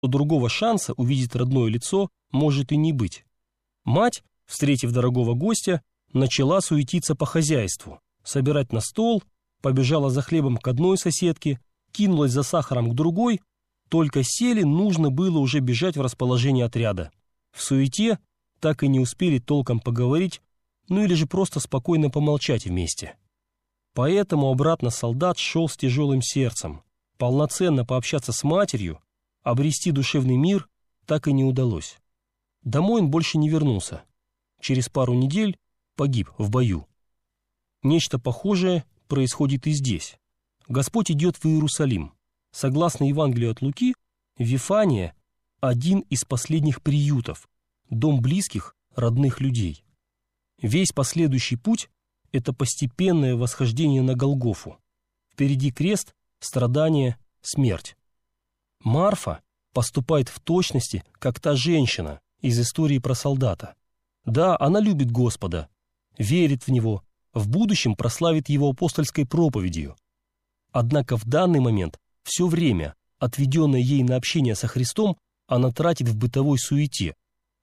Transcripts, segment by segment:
то другого шанса увидеть родное лицо может и не быть. Мать, встретив дорогого гостя, начала суетиться по хозяйству, собирать на стол, побежала за хлебом к одной соседке, кинулась за сахаром к другой. Только сели, нужно было уже бежать в расположение отряда. В суете так и не успели толком поговорить, ну или же просто спокойно помолчать вместе. Поэтому обратно солдат шел с тяжелым сердцем. Полноценно пообщаться с матерью, обрести душевный мир так и не удалось. Домой он больше не вернулся. Через пару недель погиб в бою. Нечто похожее происходит и здесь. Господь идет в Иерусалим. Согласно Евангелию от Луки, Вифания – один из последних приютов, дом близких, родных людей. Весь последующий путь – это постепенное восхождение на Голгофу. Впереди крест, страдания, смерть. Марфа поступает в точности, как та женщина из истории про солдата. Да, она любит Господа, верит в Него, в будущем прославит Его апостольской проповедью. Однако в данный момент все время, отведенное ей на общение со Христом, она тратит в бытовой суете.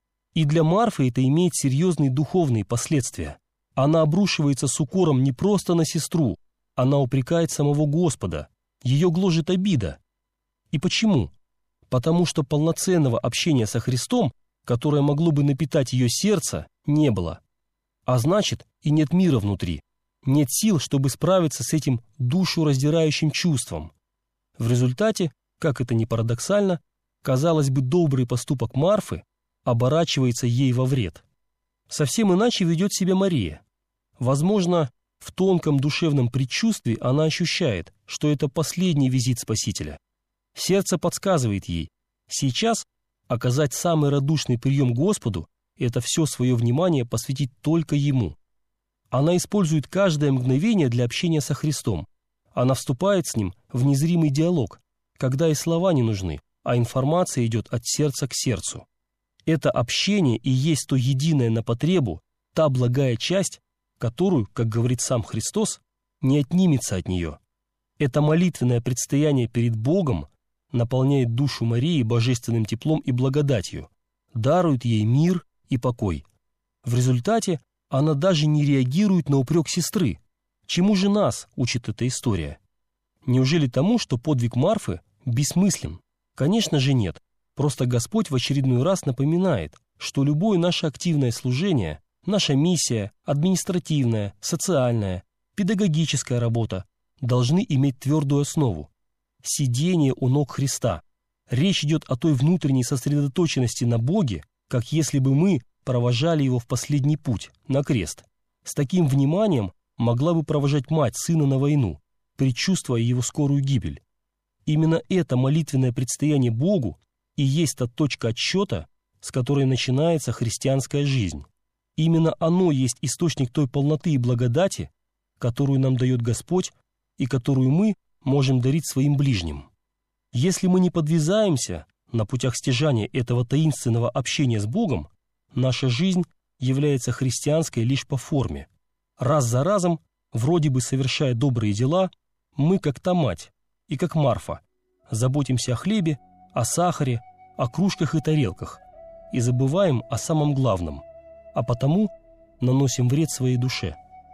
И для Марфы это имеет серьезные духовные последствия. Она обрушивается с укором не просто на сестру, она упрекает самого Господа, ее гложет обида. И почему? Потому что полноценного общения со Христом, которое могло бы напитать ее сердце, не было. А значит, и нет мира внутри, нет сил, чтобы справиться с этим душу раздирающим чувством. В результате, как это ни парадоксально, казалось бы, добрый поступок Марфы оборачивается ей во вред. Совсем иначе ведет себя Мария. Возможно, в тонком душевном предчувствии она ощущает, что это последний визит Спасителя. Сердце подсказывает ей, сейчас оказать самый радушный прием Господу – это все свое внимание посвятить только Ему. Она использует каждое мгновение для общения со Христом. Она вступает с Ним в незримый диалог, когда и слова не нужны, а информация идет от сердца к сердцу. Это общение и есть то единое на потребу, та благая часть, которую, как говорит сам Христос, не отнимется от нее. Это молитвенное предстояние перед Богом наполняет душу Марии божественным теплом и благодатью, дарует ей мир и покой. В результате она даже не реагирует на упрек сестры. Чему же нас учит эта история? Неужели тому, что подвиг Марфы бессмыслен? Конечно же нет. Просто Господь в очередной раз напоминает, что любое наше активное служение, наша миссия, административная, социальная, педагогическая работа должны иметь твердую основу – сидение у ног Христа. Речь идет о той внутренней сосредоточенности на Боге, как если бы мы провожали Его в последний путь, на крест. С таким вниманием могла бы провожать мать сына на войну, предчувствуя его скорую гибель. Именно это молитвенное предстояние Богу и есть та точка отсчета, с которой начинается христианская жизнь. Именно оно есть источник той полноты и благодати, которую нам дает Господь и которую мы можем дарить своим ближним. Если мы не подвязаемся на путях стяжания этого таинственного общения с Богом, наша жизнь является христианской лишь по форме. Раз за разом, вроде бы совершая добрые дела, мы, как та мать и как Марфа, заботимся о хлебе, о сахаре, о кружках и тарелках и забываем о самом главном, а потому наносим вред своей душе.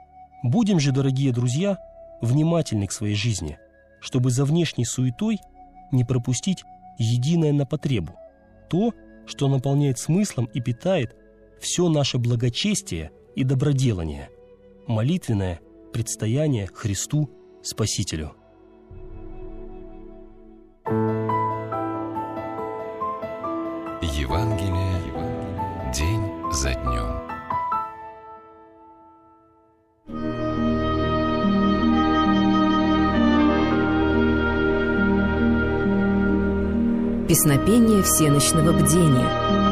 Будем же, дорогие друзья, внимательны к своей жизни, чтобы за внешней суетой не пропустить единое на потребу, то, что наполняет смыслом и питает все наше благочестие и доброделание, молитвенное предстояние Христу Спасителю. Евангелие день за днем. Песнопение всенощного бдения.